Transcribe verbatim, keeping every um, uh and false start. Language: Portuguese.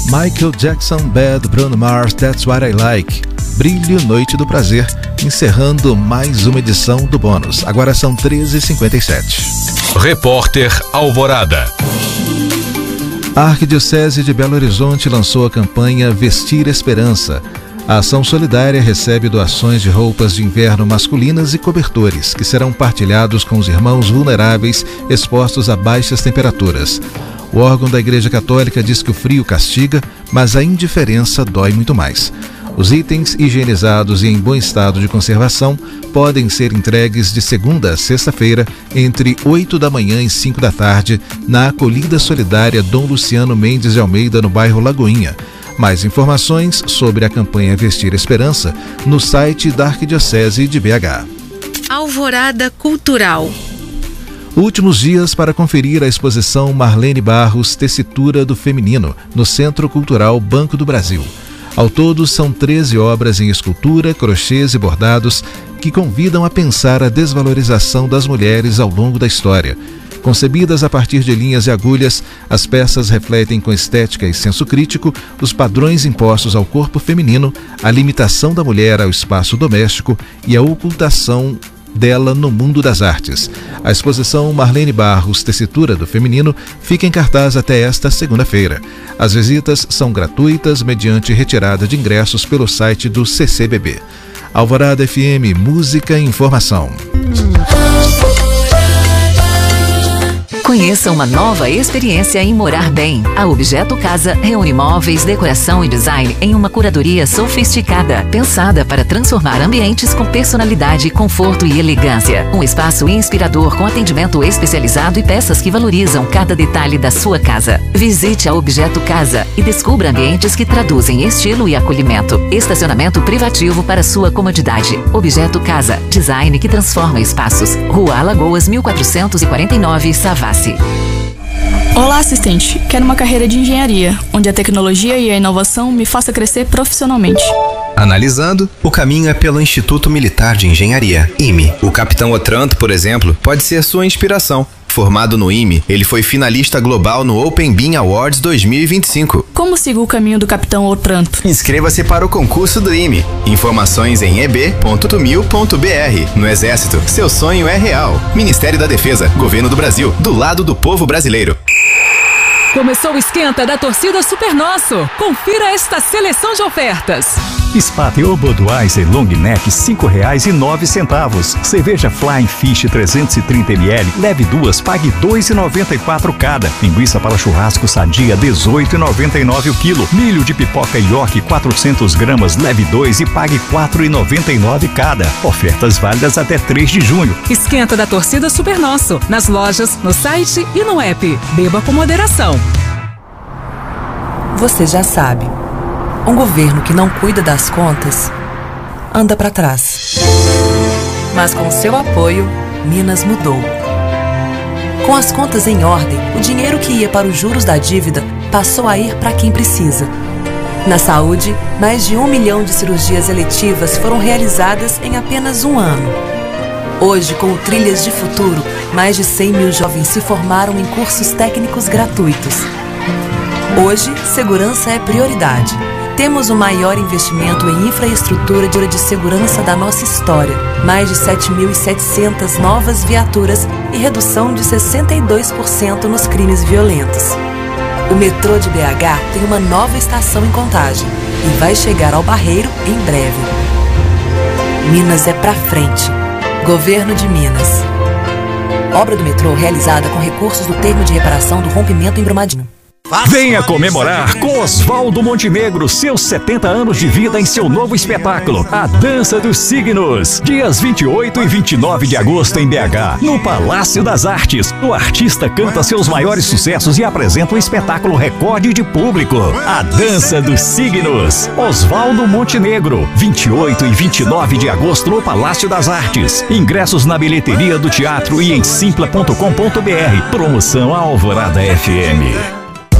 Michael Jackson, Bad, Bruno Mars, That's What I Like. Brilho, Noite do Prazer, encerrando mais uma edição do Bônus. Agora são treze e cinquenta e sete. Repórter Alvorada. A Arquidiocese de Belo Horizonte lançou a campanha Vestir Esperança. A ação solidária recebe doações de roupas de inverno masculinas e cobertores, que serão partilhados com os irmãos vulneráveis expostos a baixas temperaturas. O órgão da Igreja Católica diz que o frio castiga, mas a indiferença dói muito mais. Os itens higienizados e em bom estado de conservação podem ser entregues de segunda a sexta-feira, entre oito da manhã e cinco da tarde, na Acolhida Solidária Dom Luciano Mendes de Almeida, no bairro Lagoinha. Mais informações sobre a campanha Vestir Esperança no site da Arquidiocese de B H. Alvorada Cultural. Últimos dias para conferir a exposição Marlene Barros, Tessitura do Feminino, no Centro Cultural Banco do Brasil. Ao todo, são treze obras em escultura, crochês e bordados que convidam a pensar a desvalorização das mulheres ao longo da história. Concebidas a partir de linhas e agulhas, as peças refletem com estética e senso crítico os padrões impostos ao corpo feminino, a limitação da mulher ao espaço doméstico e a ocultação dela no mundo das artes. A exposição Marlene Barros, Tessitura do Feminino, fica em cartaz até esta segunda-feira. As visitas são gratuitas mediante retirada de ingressos pelo site do C C B B. Alvorada F M, música e informação. Conheça uma nova experiência em morar bem. A Objeto Casa reúne móveis, decoração e design em uma curadoria sofisticada, pensada para transformar ambientes com personalidade, conforto e elegância. Um espaço inspirador com atendimento especializado e peças que valorizam cada detalhe da sua casa. Visite a Objeto Casa e descubra ambientes que traduzem estilo e acolhimento. Estacionamento privativo para sua comodidade. Objeto Casa, design que transforma espaços. Rua Alagoas, mil quatrocentos e quarenta e nove, Savassi. Olá, assistente. Quero uma carreira de engenharia, onde a tecnologia e a inovação me faça crescer profissionalmente. Analisando, o caminho é pelo Instituto Militar de Engenharia, I M E. O capitão Otranto, por exemplo, pode ser sua inspiração. Formado no I M E, ele foi finalista global no Open Bean Awards dois mil e vinte e cinco. Como sigo o caminho do capitão Otranto? Inscreva-se para o concurso do I M E. Informações em e b ponto tumil ponto b r. No Exército, seu sonho é real. Ministério da Defesa, Governo do Brasil, do lado do povo brasileiro. Começou o esquenta da torcida Super Nosso. Confira esta seleção de ofertas. Spaten Budweiser Long Neck cinco reais e nove centavos. Cerveja Flying Fish trezentos e trinta mililitros, leve duas, pague dois reais e noventa e quatro cada. Linguiça para churrasco Sadia dezoito reais e noventa e nove o quilo. Milho de pipoca York quatrocentas gramas, leve dois e pague quatro reais e noventa e nove cada. Ofertas válidas até três de junho. Esquenta da torcida Super Nosso. Nas lojas, no site e no app. Beba com moderação. Você já sabe. Um governo que não cuida das contas anda para trás. Mas com seu apoio, Minas mudou. Com as contas em ordem, o dinheiro que ia para os juros da dívida passou a ir para quem precisa. Na saúde, mais de um milhão de cirurgias eletivas foram realizadas em apenas um ano. Hoje, com o Trilhas de Futuro, mais de cem mil jovens se formaram em cursos técnicos gratuitos. Hoje, segurança é prioridade. Temos o maior investimento em infraestrutura de segurança da nossa história. Mais de sete mil e setecentas novas viaturas e redução de sessenta e dois por cento nos crimes violentos. O metrô de B H tem uma nova estação em Contagem e vai chegar ao Barreiro em breve. Minas é pra frente. Governo de Minas. Obra do metrô realizada com recursos do termo de reparação do rompimento em Brumadinho. Venha comemorar com Oswaldo Montenegro seus setenta anos de vida em seu novo espetáculo, A Dança dos Signos. Dias vinte e oito e vinte e nove de agosto em B H, no Palácio das Artes. O artista canta seus maiores sucessos e apresenta um espetáculo recorde de público. A Dança dos Signos. Oswaldo Montenegro, vinte e oito e vinte e nove de agosto no Palácio das Artes. Ingressos na bilheteria do teatro e em simpla ponto com ponto b r. Promoção Alvorada F M.